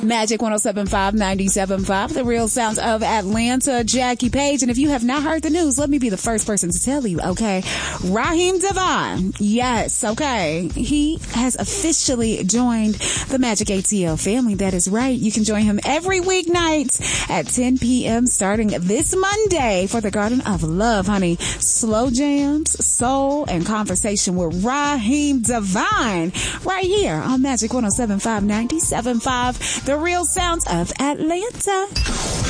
Magic 107.5, 97.5, the real sounds of Atlanta, Jackie Page. And if you have not heard the news, let me be the first person to tell you, okay? Raheem DeVaughn, yes, okay. He has officially joined the Magic ATL family. That is right. You can join him every weeknight at 10 p.m. starting this Monday for the Garden of Love, honey. Slow jams, soul, and conversation with Raheem DeVaughn right here on Magic 107.5, 97.5. The real sounds of Atlanta.